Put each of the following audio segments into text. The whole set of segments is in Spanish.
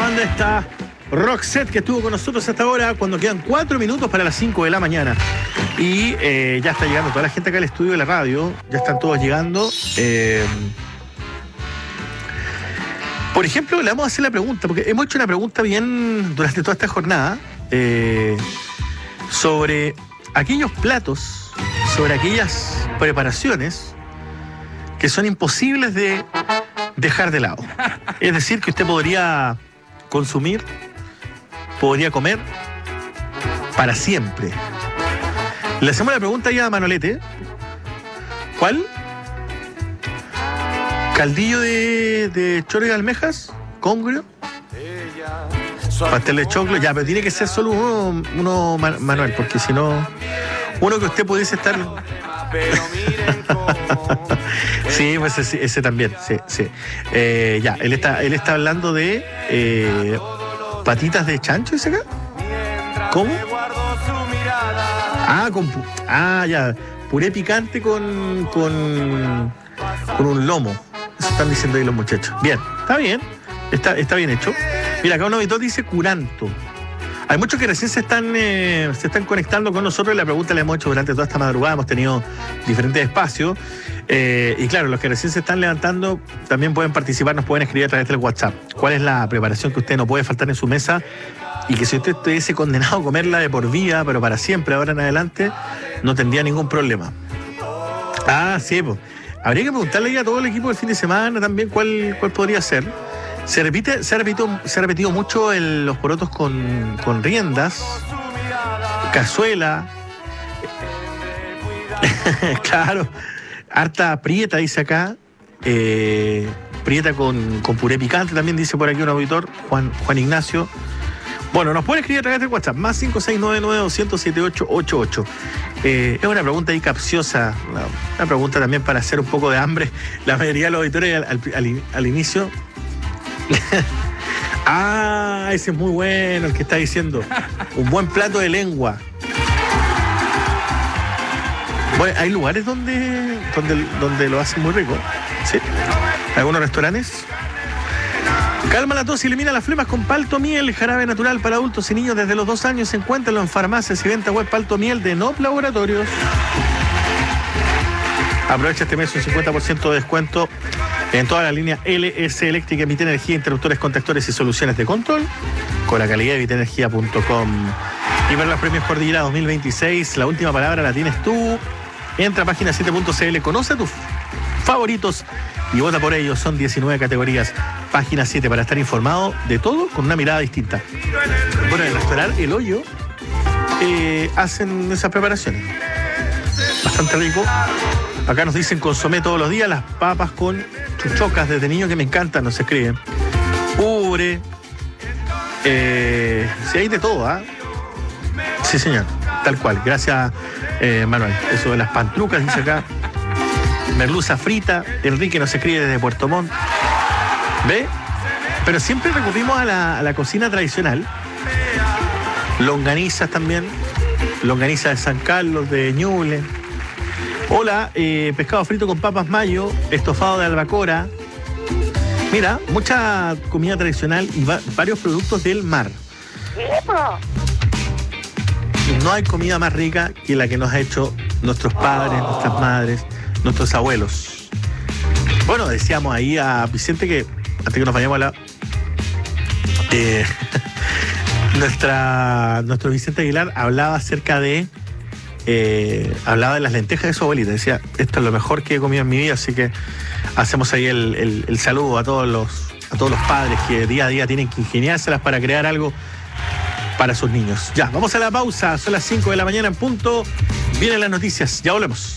banda esta Roxette que estuvo con nosotros hasta ahora, cuando quedan 4 minutos para las 5 de la mañana. Y ya está llegando toda la gente acá al estudio de la radio. Ya están todos llegando. Por ejemplo, le vamos a hacer la pregunta, porque hemos hecho una pregunta bien durante toda esta jornada sobre aquellos platos, sobre aquellas preparaciones que son imposibles de dejar de lado. Es decir, que usted podría consumir, podría comer para siempre. Le hacemos la pregunta ya a Manolete. ¿Cuál? ¿Caldillo de choro y almejas? ¿Congrio? ¿Pastel de choclo? Ya, pero tiene que ser solo uno Manuel, porque si no, uno que usted pudiese estar... Sí, pues ese también, sí. Ya, él está hablando de patitas de chancho, ¿dice acá? ¿Cómo? Ya, puré picante con un lomo. Eso están diciendo ahí los muchachos. Bien, está bien hecho. Mira, acá un auditor dice curanto. Hay muchos que recién se están conectando con nosotros y la pregunta la hemos hecho durante toda esta madrugada. Hemos tenido diferentes espacios. Y claro, los que recién se están levantando también pueden participar, nos pueden escribir a través del WhatsApp. ¿Cuál es la preparación que usted no puede faltar en su mesa? Y que si usted estuviese condenado a comerla de por vida, pero para siempre, ahora en adelante, no tendría ningún problema. Sí, pues. Habría que preguntarle a todo el equipo del fin de semana también cuál podría ser. Se ha repetido mucho los porotos con riendas, cazuela. Claro, harta prieta, dice acá. Prieta con puré picante, también dice por aquí un auditor, Juan Ignacio. Bueno, nos pueden escribir a través del WhatsApp, más 5699-200-7888. Es una pregunta ahí capciosa, una pregunta también para hacer un poco de hambre. La mayoría de los auditores al inicio... Ese es muy bueno el que está diciendo. Un buen plato de lengua. Bueno, hay lugares donde lo hacen muy rico, ¿sí? Algunos restaurantes. Calma la tos y elimina las flemas con Palto Miel, jarabe natural para adultos y niños desde los 2 años. Encuéntralo en farmacias y venta web Palto Miel de Nop Laboratorios. Aprovecha este mes un 50% de descuento en toda la línea LS Eléctrica, Vita Energía, interruptores, contactores y soluciones de control con la calidad de vitaenergia.com. Y para los premios Cordillera 2026, la última palabra la tienes tú. Entra a página7.cl, conoce a tus favoritos y vota por ellos. Son 19 categorías. Página 7 para estar informado de todo con una mirada distinta. Bueno, en el restaurante El Hoyo hacen esas preparaciones. Bastante rico. Acá nos dicen consomé todos los días, las papas con chuchocas desde niño que me encantan, nos escriben. Ubre. Sí, hay de todo, ¿ah? Sí, señor, tal cual. Gracias, Manuel. Eso de las pantrucas, dice acá. Merluza frita. Enrique nos escribe desde Puerto Montt. ¿Ve? Pero siempre recurrimos a la cocina tradicional. Longanizas también. Longaniza de San Carlos, de Ñuble. Hola, pescado frito con papas mayo, estofado de albacora. Mira, mucha comida tradicional y varios productos del mar. No hay comida más rica que la que nos ha hecho nuestros padres, nuestras madres, nuestros abuelos. Bueno, decíamos ahí a Vicente que, antes que nos vayamos a la... nuestro Vicente Aguilar hablaba acerca de... hablaba de las lentejas de su abuelita. Decía, esto es lo mejor que he comido en mi vida. Así que hacemos ahí el saludo a todos los padres que día a día tienen que ingeniárselas para crear algo para sus niños. Ya, vamos a la pausa. Son las 5 de la mañana en punto. Vienen las noticias, ya volvemos.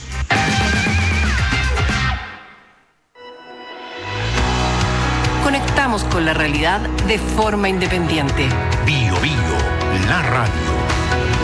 Conectamos con la realidad de forma independiente. Bio, la radio.